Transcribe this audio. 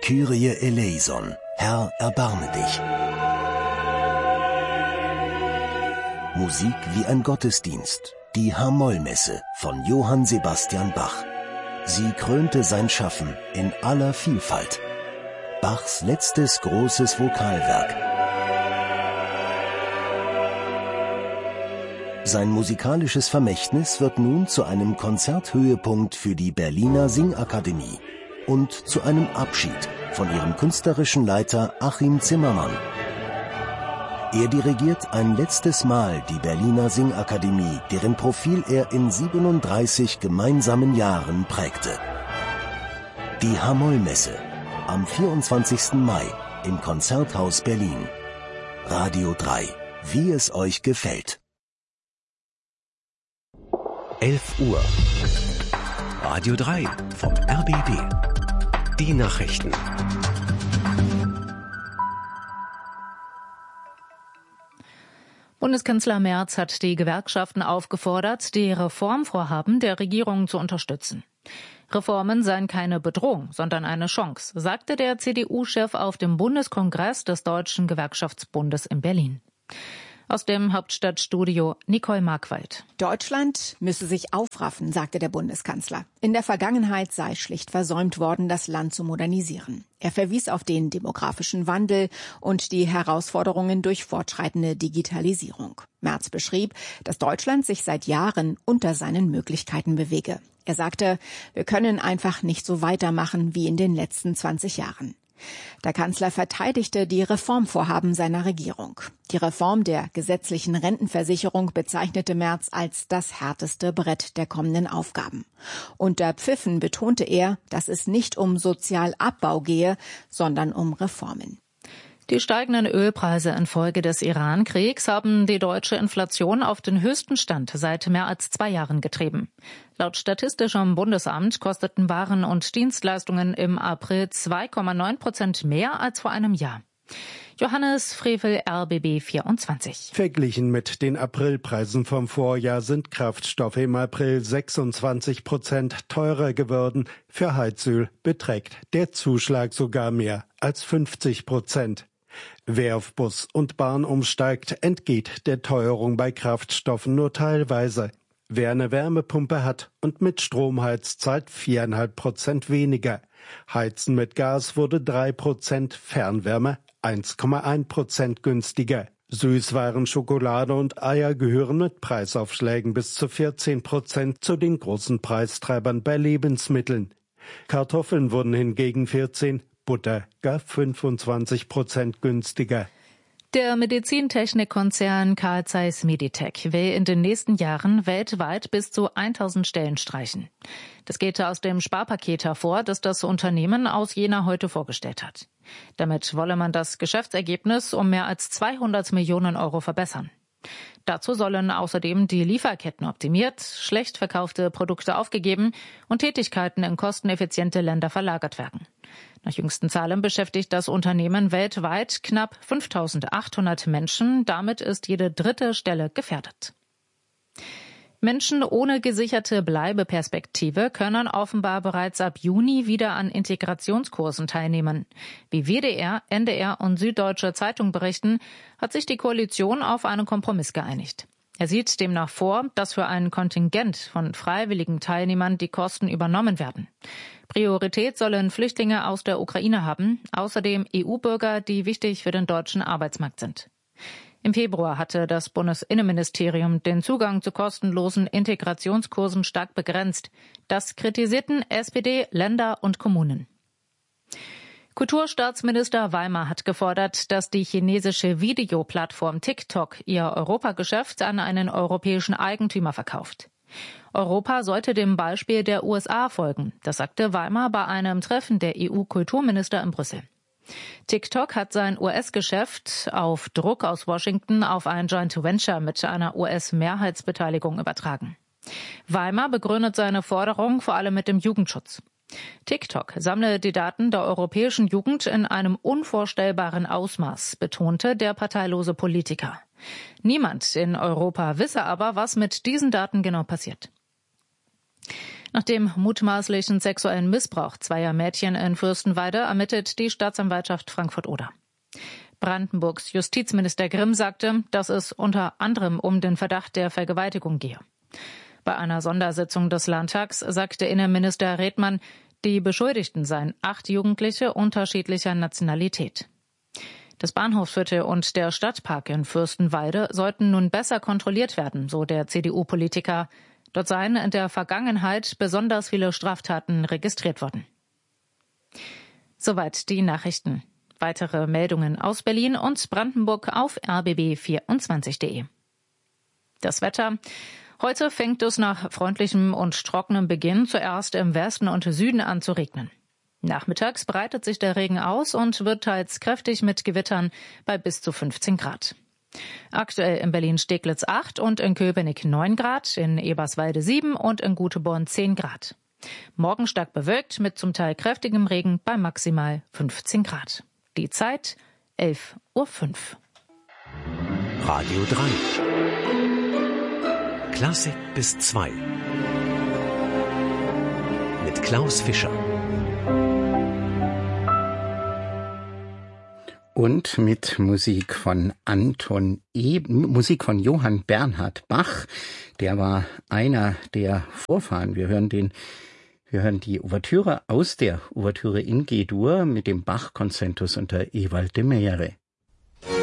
Kyrie eleison, Herr, erbarme dich. Musik wie ein Gottesdienst, die H-Moll-Messe von Johann Sebastian Bach. Sie krönte sein Schaffen in aller Vielfalt. Bachs letztes großes Vokalwerk. Sein musikalisches Vermächtnis wird nun zu einem Konzerthöhepunkt für die Berliner Singakademie und zu einem Abschied von ihrem künstlerischen Leiter Achim Zimmermann. Er dirigiert ein letztes Mal die Berliner Singakademie, deren Profil er in 37 gemeinsamen Jahren prägte. Die H-Moll-Messe am 24. Mai im Konzerthaus Berlin. Radio 3, wie es euch gefällt. 11 Uhr. Radio 3 vom RBB. Die Nachrichten. Bundeskanzler Merz hat die Gewerkschaften aufgefordert, die Reformvorhaben der Regierung zu unterstützen. Reformen seien keine Bedrohung, sondern eine Chance, sagte der CDU-Chef auf dem Bundeskongress des Deutschen Gewerkschaftsbundes in Berlin. Aus dem Hauptstadtstudio Nicole Markwald. Deutschland müsse sich aufraffen, sagte der Bundeskanzler. In der Vergangenheit sei schlicht versäumt worden, das Land zu modernisieren. Er verwies auf den demografischen Wandel und die Herausforderungen durch fortschreitende Digitalisierung. Merz beschrieb, dass Deutschland sich seit Jahren unter seinen Möglichkeiten bewege. Er sagte, wir können einfach nicht so weitermachen wie in den letzten 20 Jahren. Der Kanzler verteidigte die Reformvorhaben seiner Regierung. Die Reform der gesetzlichen Rentenversicherung bezeichnete Merz als das härteste Brett der kommenden Aufgaben. Unter Pfiffen betonte er, dass es nicht um Sozialabbau gehe, sondern um Reformen. Die steigenden Ölpreise infolge des Iran-Kriegs haben die deutsche Inflation auf den höchsten Stand seit mehr als 2 Jahren getrieben. Laut Statistischem Bundesamt kosteten Waren und Dienstleistungen im April 2,9% mehr als vor einem Jahr. Johannes Frevel, RBB 24. Verglichen mit den Aprilpreisen vom Vorjahr sind Kraftstoffe im April 26% teurer geworden. Für Heizöl beträgt der Zuschlag sogar mehr als 50%. Wer auf Bus und Bahn umsteigt, entgeht der Teuerung bei Kraftstoffen nur teilweise. Wer eine Wärmepumpe hat und mit Strom heizt, zahlt 4,5% weniger. Heizen mit Gas wurde 3%, Fernwärme 1,1% günstiger. Süßwaren, Schokolade und Eier gehören mit Preisaufschlägen bis zu 14% zu den großen Preistreibern bei Lebensmitteln. Kartoffeln wurden hingegen 14%, Butter gar 25% günstiger. Der Medizintechnikkonzern Carl Zeiss Meditec will in den nächsten Jahren weltweit bis zu 1000 Stellen streichen. Das geht aus dem Sparpaket hervor, das das Unternehmen aus Jena heute vorgestellt hat. Damit wolle man das Geschäftsergebnis um mehr als 200 Millionen Euro verbessern. Dazu sollen außerdem die Lieferketten optimiert, schlecht verkaufte Produkte aufgegeben und Tätigkeiten in kosteneffiziente Länder verlagert werden. Nach jüngsten Zahlen beschäftigt das Unternehmen weltweit knapp 5.800 Menschen. Damit ist jede 3. Stelle gefährdet. Menschen ohne gesicherte Bleibeperspektive können offenbar bereits ab Juni wieder an Integrationskursen teilnehmen. Wie WDR, NDR und Süddeutsche Zeitung berichten, hat sich die Koalition auf einen Kompromiss geeinigt. Er sieht demnach vor, dass für ein Kontingent von freiwilligen Teilnehmern die Kosten übernommen werden. Priorität sollen Flüchtlinge aus der Ukraine haben, außerdem EU-Bürger, die wichtig für den deutschen Arbeitsmarkt sind. Im Februar hatte das Bundesinnenministerium den Zugang zu kostenlosen Integrationskursen stark begrenzt. Das kritisierten SPD, Länder und Kommunen. Kulturstaatsminister Weimar hat gefordert, dass die chinesische Videoplattform TikTok ihr Europageschäft an einen europäischen Eigentümer verkauft. Europa sollte dem Beispiel der USA folgen, das sagte Weimar bei einem Treffen der EU-Kulturminister in Brüssel. TikTok hat sein US-Geschäft auf Druck aus Washington auf ein Joint Venture mit einer US-Mehrheitsbeteiligung übertragen. Weimar begründet seine Forderung vor allem mit dem Jugendschutz. TikTok sammle die Daten der europäischen Jugend in einem unvorstellbaren Ausmaß, betonte der parteilose Politiker. Niemand in Europa wisse aber, was mit diesen Daten genau passiert. Nach dem mutmaßlichen sexuellen Missbrauch zweier Mädchen in Fürstenwalde ermittelt die Staatsanwaltschaft Frankfurt-Oder. Brandenburgs Justizminister Grimm sagte, dass es unter anderem um den Verdacht der Vergewaltigung gehe. Bei einer Sondersitzung des Landtags sagte Innenminister Redmann, die Beschuldigten seien 8 Jugendliche unterschiedlicher Nationalität. Das Bahnhofsviertel und der Stadtpark in Fürstenwalde sollten nun besser kontrolliert werden, so der CDU-Politiker. Dort seien in der Vergangenheit besonders viele Straftaten registriert worden. Soweit die Nachrichten. Weitere Meldungen aus Berlin und Brandenburg auf rbb24.de. Das Wetter. Heute fängt es nach freundlichem und trockenem Beginn zuerst im Westen und Süden an zu regnen. Nachmittags breitet sich der Regen aus und wird teils kräftig mit Gewittern bei bis zu 15 Grad. Aktuell in Berlin-Steglitz 8 und in Köpenick 9 Grad, in Eberswalde 7 und in Guteborn 10 Grad. Morgen stark bewölkt mit zum Teil kräftigem Regen bei maximal 15 Grad. Die Zeit 11:05 Uhr. Radio 3. Klassik bis 2. Mit Klaus Fischer. Und mit Musik von Musik von Johann Bernhard Bach. Der war einer der Vorfahren. Wir hören die Ouvertüre aus der Ouvertüre in G-Dur mit dem Bach-Konzentus unter Ewald de Meyere.